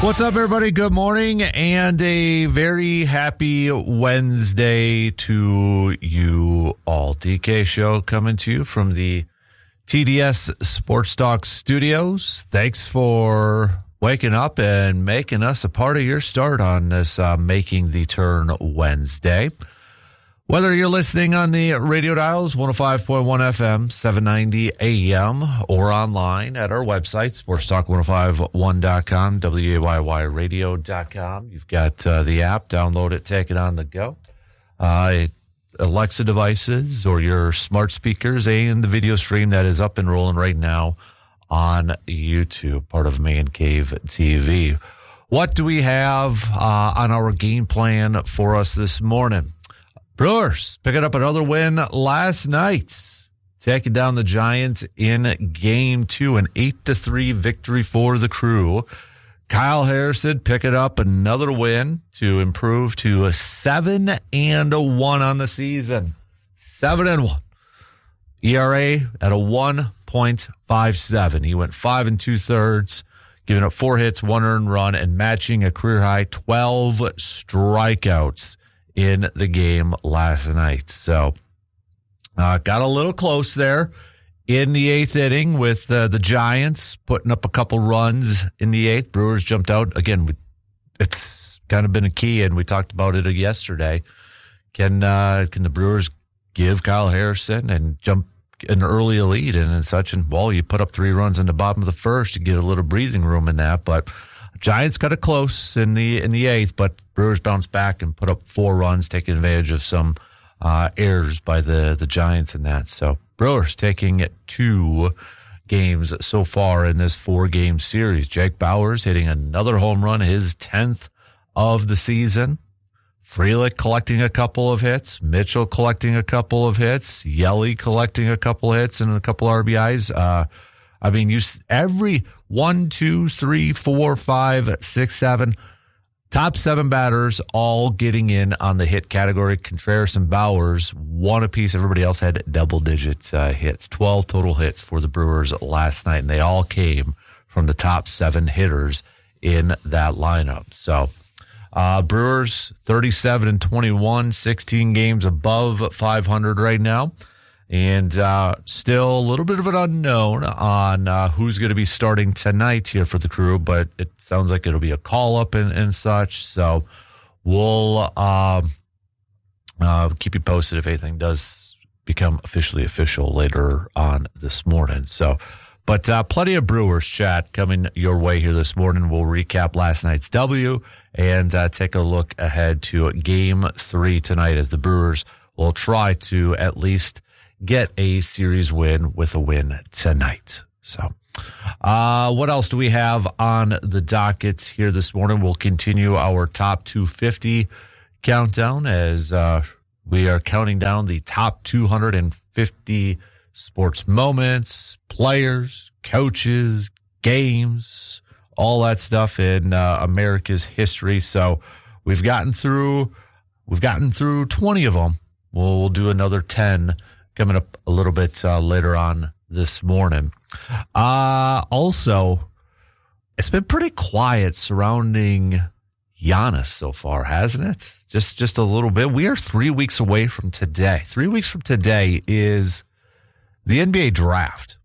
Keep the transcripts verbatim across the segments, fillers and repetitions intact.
What's up, everybody? Good morning and a very happy Wednesday to you all. D K Show coming to you from the T D S Sports Talk studios. Thanks for waking up and making us a part of your start on this uh, Making the Turn Wednesday. Whether you're listening on the radio dials, one oh five point one F M, seven ninety A M, or online at our website, sports talk ten fifty-one dot com, W A Y Y radio dot com. You've got uh, the app. Download it, take it on the go. Uh, Alexa devices or your smart speakers and the video stream that is up and rolling right now on YouTube, part of Man Cave T V. What do we have uh, on our game plan for us this morning? Brewers picking up another win last night, taking down the Giants in game two, an eight to three victory for the Crew. Kyle Harrison picking up another win to improve to a seven and a one on the season. Seven and one. E R A at a one point five seven. He went five and two thirds, giving up four hits, one earned run, and matching a career high twelve strikeouts in the game last night. So uh, got a little close there in the eighth inning with uh, the Giants putting up a couple runs in the eighth. Brewers jumped out. Again, we, it's kind of been a key, and we talked about it yesterday. Can uh, can the Brewers give Kyle Harrison and jump an early lead and, and such? And, well, you put up three runs in the bottom of the first to get a little breathing room in that, but Giants got it close in the in the eighth, but Brewers bounced back and put up four runs, taking advantage of some uh, errors by the, the Giants in that. So Brewers taking two games so far in this four-game series. Jake Bauers hitting another home run, his tenth of the season. Frelick collecting a couple of hits. Mitchell collecting a couple of hits. Yelly collecting a couple of hits and a couple R B Is. Uh, I mean, you every one, two, three, four, five, six, seven, top seven batters all getting in on the hit category. Contreras and Bauers, one apiece. Everybody else had double-digit uh, hits. twelve total hits for the Brewers last night, and they all came from the top seven hitters in that lineup. So, uh, Brewers thirty-seven and twenty-one, sixteen games above five hundred right now. And uh, still a little bit of an unknown on uh, who's going to be starting tonight here for the Crew, but it sounds like it'll be a call-up and, and such. So we'll uh, uh, keep you posted if anything does become officially official later on this morning. So, but uh, plenty of Brewers chat coming your way here this morning. We'll recap last night's W and uh, take a look ahead to Game three tonight as the Brewers will try to at least get a series win with a win tonight. So, uh, what else do we have on the docket here this morning? We'll continue our top two fifty countdown as uh, we are counting down the top two hundred fifty sports moments, players, coaches, games, all that stuff in uh, America's history. So, we've gotten through we've gotten through twenty of them. We'll, we'll do another ten coming up a little bit uh, later on this morning. Uh, also, it's been pretty quiet surrounding Giannis so far, hasn't it? Just just a little bit. We are three weeks away from today. Three weeks from today is the N B A draft.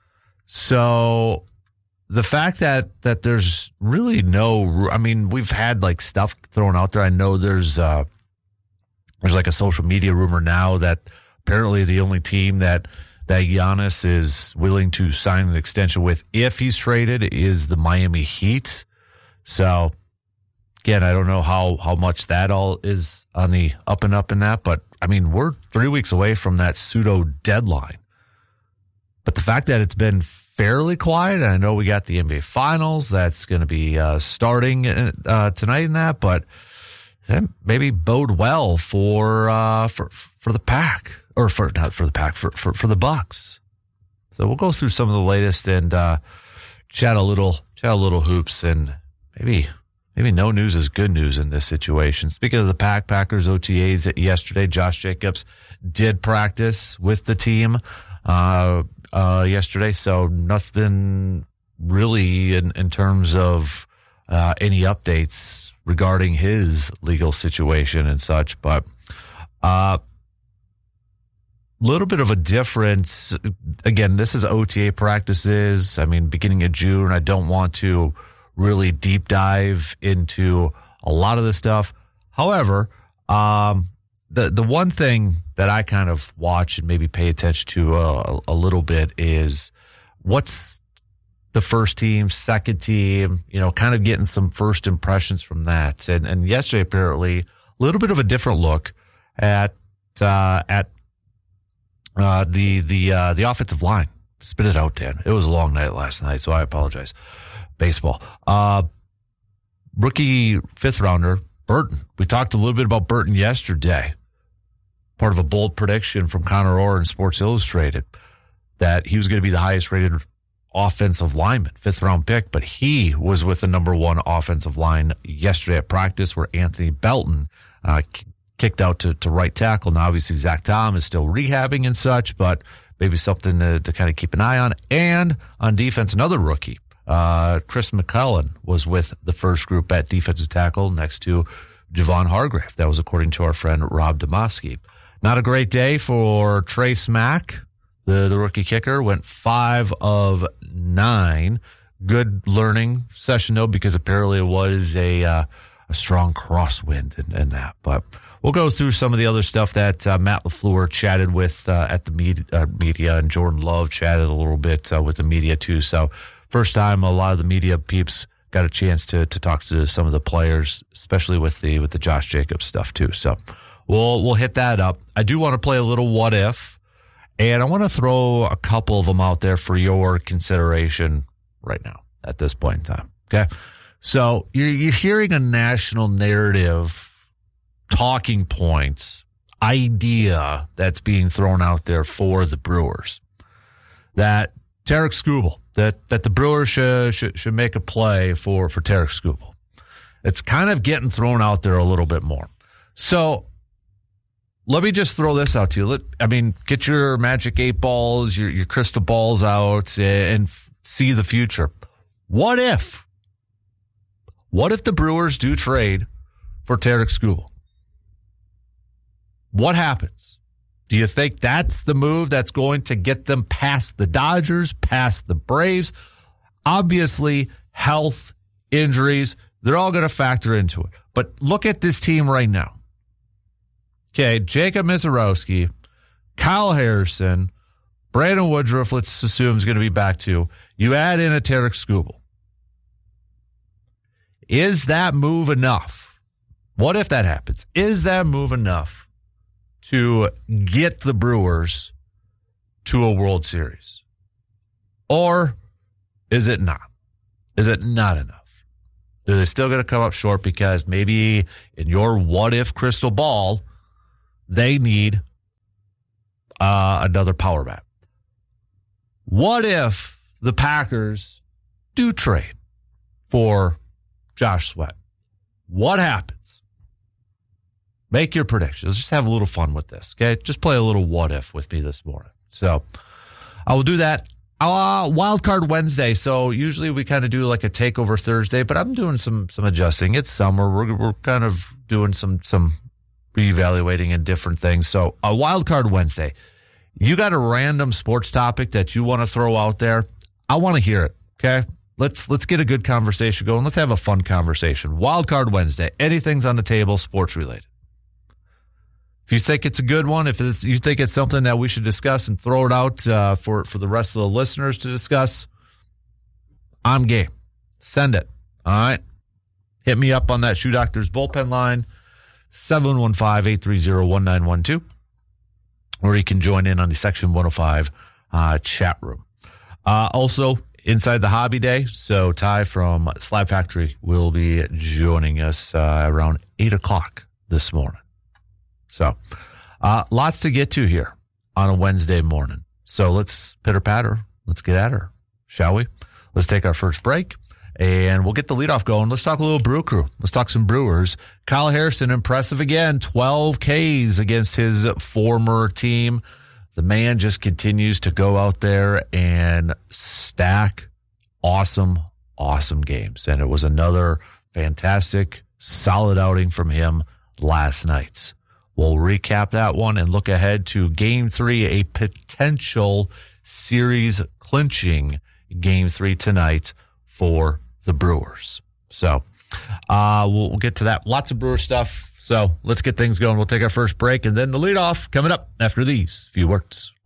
So the fact that that there's really no, I mean, we've had like stuff thrown out there. I know there's uh, there's like a social media rumor now that apparently the only team that that Giannis is willing to sign an extension with if he's traded is the Miami Heat. So, again, I don't know how, how much that all is on the up and up in that, but, I mean, we're three weeks away from that pseudo deadline. But the fact that it's been fairly quiet, and I know we got the N B A Finals that's going to be uh, starting uh, tonight in that, but that maybe bode well for uh, for for the pack. Or for not for the pack, for, for, for the Bucks. So we'll go through some of the latest and uh, chat a little chat a little hoops, and maybe maybe no news is good news in this situation. Speaking of the pack, Packers O T As yesterday, Josh Jacobs did practice with the team uh, uh, yesterday, so nothing really in, in terms of uh, any updates regarding his legal situation and such. But a uh, little bit of a difference. Again, this is O T A practices. I mean, beginning of June, I don't want to really deep dive into a lot of this stuff. However, um, the the one thing that I kind of watch and maybe pay attention to a, a little bit is what's the first team, second team, you know, kind of getting some first impressions from that. And and yesterday, apparently, a little bit of a different look at uh, at uh, the the uh, the offensive line. Spit it out, Dan. It was a long night last night, so I apologize. Baseball. Uh, rookie fifth rounder, Burton. We talked a little bit about Burton yesterday. Part of a bold prediction from Connor Orr in Sports Illustrated that he was going to be the highest rated offensive lineman, fifth round pick, but he was with the number one offensive line yesterday at practice where Anthony Belton uh, k- kicked out to, to right tackle. Now, obviously, Zach Tom is still rehabbing and such, but maybe something to, to kind of keep an eye on. And on defense, another rookie. Uh, Chris McClellan was with the first group at defensive tackle next to Javon Hargrave. That was according to our friend Rob Demoski. Not a great day for Trace Mack, the, the rookie kicker. Went five of nine. Good learning session, though, because apparently it was a uh, a strong crosswind in, in that. But we'll go through some of the other stuff that uh, Matt LaFleur chatted with uh, at the med- uh, media, and Jordan Love chatted a little bit uh, with the media, too. So first time a lot of the media peeps got a chance to to talk to some of the players, especially with the with the Josh Jacobs stuff too. So we'll we'll hit that up. I do want to play a little what if, and I want to throw a couple of them out there for your consideration right now at this point in time. Okay, so you're you're hearing a national narrative, talking points, idea that's being thrown out there for the Brewers that Tarik Skubal. That that the Brewers should, should should make a play for, for Tarik Skubal. It's kind of getting thrown out there a little bit more. So let me just throw this out to you. Let, I mean, get your magic eight balls, your, your crystal balls out, and see the future. What if? What if the Brewers do trade for Tarik Skubal? What happens? Do you think that's the move that's going to get them past the Dodgers, past the Braves? Obviously, health, injuries, they're all going to factor into it. But look at this team right now. Okay, Jacob Misiorowski, Kyle Harrison, Brandon Woodruff, let's assume is going to be back too. You add in a Tarik Skubal. Is that move enough? What if that happens? Is that move enough to get the Brewers to a World Series? Or is it not? Is it not enough? Are they still going to come up short because maybe in your what-if crystal ball, they need uh, another power bat? What if the Packers do trade for Josh Sweat? What happens? Make your predictions. Let's just have a little fun with this, okay? Just play a little what if with me this morning. So I will do that. Uh, Wild Card Wednesday. So usually we kind of do like a takeover Thursday, but I'm doing some some adjusting. It's summer. We're we're kind of doing some some reevaluating and different things. So a Wild Card Wednesday. You got a random sports topic that you want to throw out there? I want to hear it. Okay. Let's let's get a good conversation going. Let's have a fun conversation. Wild Card Wednesday. Anything's on the table, sports related. If you think it's a good one, if it's, you think it's something that we should discuss and throw it out uh, for, for the rest of the listeners to discuss, I'm game. Send it. All right. Hit me up on that Shoe Doctors bullpen line, seven one five, eight three zero, one nine one two. Or you can join in on the Section one oh five uh, chat room. Uh, also, inside the Hobby Day, so Ty from Slab Factory will be joining us uh, around eight o'clock this morning. So, uh, lots to get to here on a Wednesday morning. So let's pitter patter. Let's get at her, shall we? Let's take our first break, and we'll get the leadoff going. Let's talk a little Brew Crew. Let's talk some Brewers. Kyle Harrison, impressive again, twelve Ks against his former team. The man just continues to go out there and stack awesome, awesome games. And it was another fantastic, solid outing from him last night. We'll recap that one and look ahead to game three, a potential series clinching game three tonight for the Brewers. So uh, we'll, we'll get to that. Lots of Brewer stuff. So let's get things going. We'll take our first break and then the leadoff coming up after these few words.